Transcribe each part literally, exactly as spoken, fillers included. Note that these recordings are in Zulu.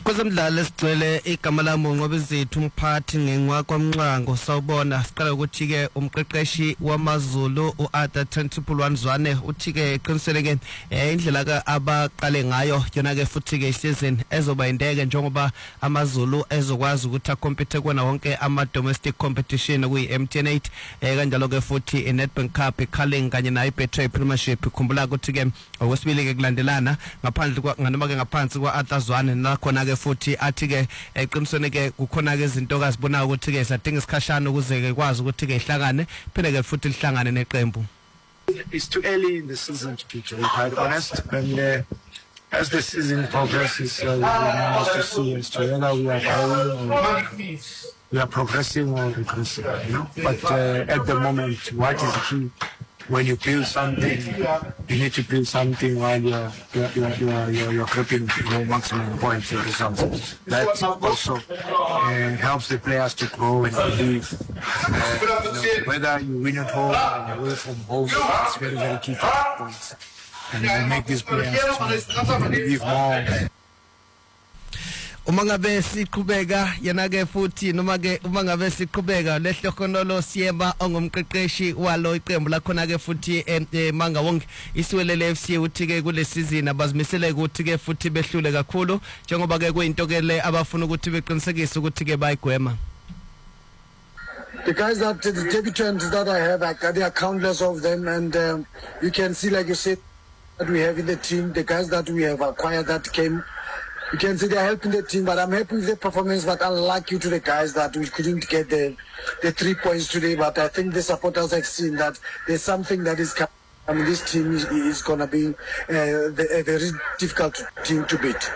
Kwezemidlalo esigcwele igama lami ngoba izithu umphathi ngenqwa kwamnqango sawubona siqala ukuthi ke umqeqeshi wamaZulu uArthur Tentipulwan Zwane uthi ke eqiniseleke indlela ka abaqale ngayo yona ke futhi ke season ezoba indeke njengoba amaZulu ezokwazi ukuthi akompete kona wonke ama domestic competition kuyi M T N eight kanjalo ke futhi iNedbank Cup iCurling kanye na iBetway Premiership ikhumbula ukuthi ke okwesibili ke kulandelana ngaphandle kwa nganoma ke ngaphansi kwaArthur Zwane nakhona ke futhi athi ke eqinisweni ke kukhona ke izinto kazibona ukuthi ke sadinga isikhashana ukuze ke kwazi ukuthi ke ihlangane phinde ke futhi lihlangane neqembu. It's too early in the season to be quite honest, and uh, as the season progresses, uh, we must to see as to whether we are growing or we are progressing or regressing, you know. But uh, at the moment, what is key? When you build something, you need to build something while you're you're you're you're, you're, you're gripping your maximum points and results. That also uh, helps the players to grow and believe. Uh, you know, whether you win at home and away from home, it's very very key to points, and we make these players to believe more. Uma ngabe siqhubeka yana ke futhi noma ke uma ngabe siqhubeka lehlokonolo siyeba ongumqeqeshi walo iqembu lakhona ke futhi emanga wonke isiwelele F C uthi ke kule season abazimisele ukuthi ke futhi behlule kakhulu njengoba ke kuyinto ke le abafuna ukuthi beqinisekise ukuthi ke bayigwema. The guys that the debutants that I have, I, there are countless of them, and um, you can see, like you said, that we have in the team, the guys that we have acquired that came. You can see they're helping the team, but I'm happy with the performance. But unlucky to the guys that we couldn't get the the three points today. But I think the supporters have seen that there's something that is coming. I mean, this team is, is going to be uh, the, a very difficult team to beat.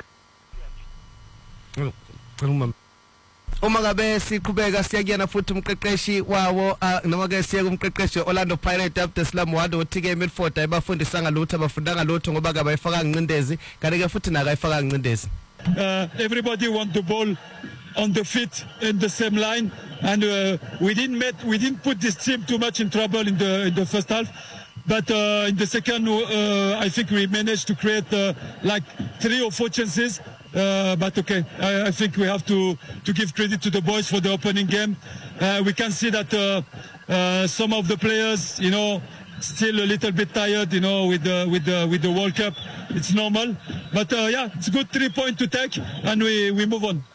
Uma ngabe siqhubeka siyakuyena futhi umqeqeshi wawo noma ke siya kumqeqeshi Orlando Pirates Abdeslam Wado uthi ke midfield ayibafundisa ngalutho abafundanga lutho ngoba ke bayifaka incindezi kanti ke futhi naka ayifaka incindezi. Uh, everybody want the ball on the feet in the same line, and uh, we didn't met, we didn't put this team too much in trouble in the in the first half, but uh, in the second uh, I think we managed to create uh, like three or four chances. Uh, but okay, I, I think we have to to give credit to the boys for the opening game. Uh, we can see that uh, uh, some of the players, you know, still a little bit tired, you know, with the with the with the World Cup. It's normal, but uh, yeah, it's a good three point to take, and we we move on.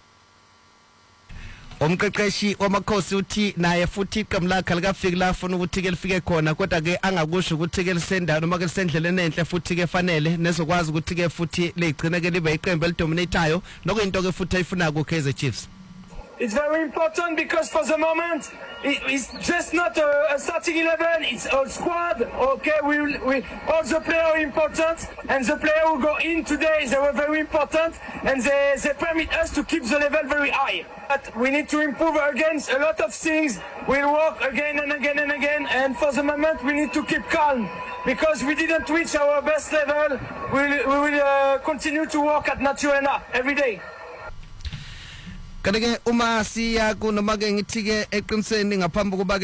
Umqeqeshi wamakhosi uthi naye futhi iqembu lakhe likafika la ufuna ukuthi ke lifike khona kodwa ke angakusho ukuthi ke lisenda noma ke lisendleleni enhle futhi ke fanele nezokwazi ukuthi ke futhi ligcine ke libe iqembu elidominateayo nokuyinto ke futhi ayifuna ku Kaizer Chiefs. It's very important because for the moment it, it's just not a, a starting eleven, it's a squad. Okay, we, we all the players are important, and the players who go in today, they were very important, and they, they permit us to keep the level very high. But we need to improve against a lot of things. We'll work again and again and again, and for the moment we need to keep calm because we didn't reach our best level. We'll, we will uh, continue to work at Naturena every day. Kanike uma siya kunoma ke ngithi ke eqiniseni ngaphambi kuba